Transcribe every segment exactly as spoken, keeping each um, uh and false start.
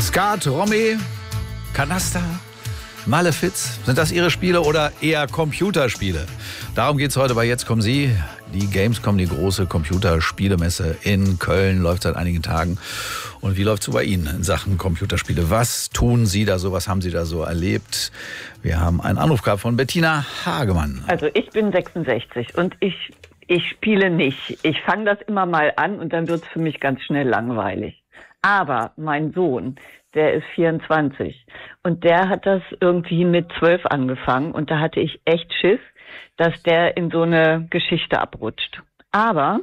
Skat, Romy, Kanaster, Malefiz, sind das Ihre Spiele oder eher Computerspiele? Darum geht es heute bei Jetzt kommen Sie. Die Gamescom, die große Computerspielemesse in Köln, läuft seit einigen Tagen. Und wie läuft es so bei Ihnen in Sachen Computerspiele? Was tun Sie da so? Was haben Sie da so erlebt? Wir haben einen Anruf gehabt von Bettina Hagemann. Also ich bin sechsundsechzig und ich, ich spiele nicht. Ich fange das immer mal an und dann wird es für mich ganz schnell langweilig. Aber mein Sohn, der ist vierundzwanzig und der hat das irgendwie mit zwölf angefangen und da hatte ich echt Schiss, dass der in so eine Geschichte abrutscht. Aber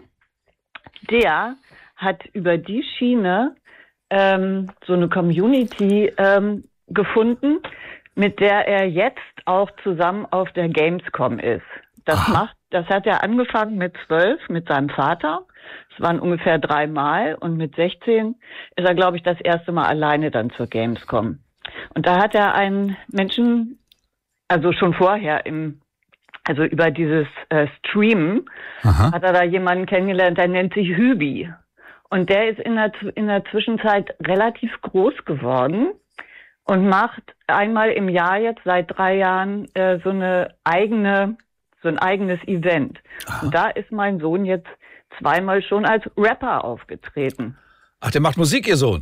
der hat über die Schiene ähm, so eine Community ähm, gefunden, mit der er jetzt auch zusammen auf der Gamescom ist. Das macht, das hat er angefangen mit zwölf mit seinem Vater. Es waren ungefähr dreimal und mit sechzehn ist er, glaube ich, das erste Mal alleine dann zur Gamescom. Und da hat er einen Menschen, also schon vorher im Also über dieses äh, Streamen Aha. hat er da jemanden kennengelernt, der nennt sich Hübi. Und der ist in der, in der Zwischenzeit relativ groß geworden und macht einmal im Jahr jetzt seit drei Jahren äh, so eine eigene, so ein eigenes Event. Aha. Und da ist mein Sohn jetzt zweimal schon als Rapper aufgetreten. Ach, der macht Musik, Ihr Sohn?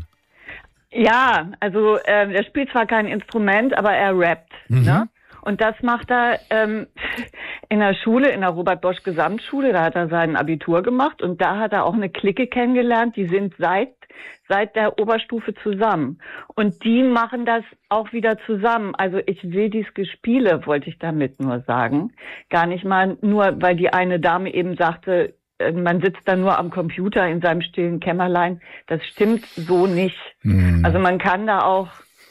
Ja, also äh, er spielt zwar kein Instrument, aber er rappt, mhm. ne? Und das macht er ähm, in der Schule, in der Robert-Bosch-Gesamtschule. Da hat er sein Abitur gemacht und da hat er auch eine Clique kennengelernt. Die sind seit seit der Oberstufe zusammen. Und die machen das auch wieder zusammen. Also ich will dieses Gespiele, wollte ich damit nur sagen. Gar nicht mal nur, weil die eine Dame eben sagte, man sitzt da nur am Computer in seinem stillen Kämmerlein. Das stimmt so nicht. Mhm. Also man kann da auch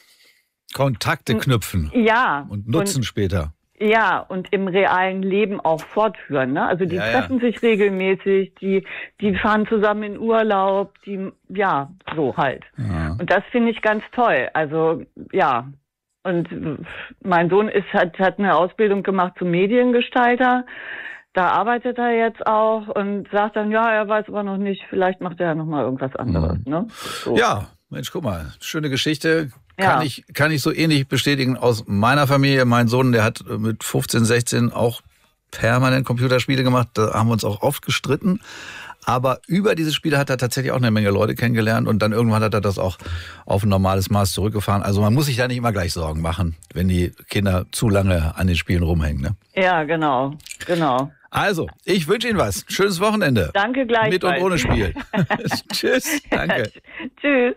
Kontakte knüpfen. Ja. Und nutzen und, später. Ja, und im realen Leben auch fortführen. Ne? Also die ja, treffen ja. sich regelmäßig, die die fahren zusammen in Urlaub, die, ja, so halt. Ja. Und das finde ich ganz toll. Also, ja. Und mein Sohn ist hat, hat eine Ausbildung gemacht zum Mediengestalter. Da arbeitet er jetzt auch und sagt dann, ja, er weiß aber noch nicht, vielleicht macht er ja noch mal irgendwas anderes. Mhm. Ne? So. Ja, Mensch, guck mal, schöne Geschichte. Kann, ja. ich, kann ich so ähnlich bestätigen aus meiner Familie. Mein Sohn, der hat mit fünfzehn, sechzehn auch permanent Computerspiele gemacht. Da haben wir uns auch oft gestritten. Aber über diese Spiele hat er tatsächlich auch eine Menge Leute kennengelernt. Und dann irgendwann hat er das auch auf ein normales Maß zurückgefahren. Also man muss sich da nicht immer gleich Sorgen machen, wenn die Kinder zu lange an den Spielen rumhängen. Ne? Ja, genau, genau. Also, ich wünsche Ihnen was. Schönes Wochenende. Danke gleichfalls. Mit und ohne Spiel. Tschüss. Danke. Tschüss.